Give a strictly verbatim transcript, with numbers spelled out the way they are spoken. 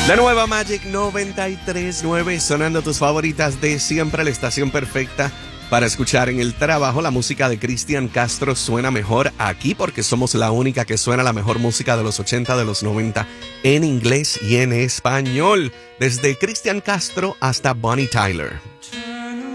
La nueva Magic noventa y tres punto nueve, sonando tus favoritas de siempre, la estación perfecta para escuchar en el trabajo. La música de Cristian Castro suena mejor aquí porque somos la única que suena la mejor música de los ochenta, de los noventa en inglés y en español. Desde Cristian Castro hasta Bonnie Tyler.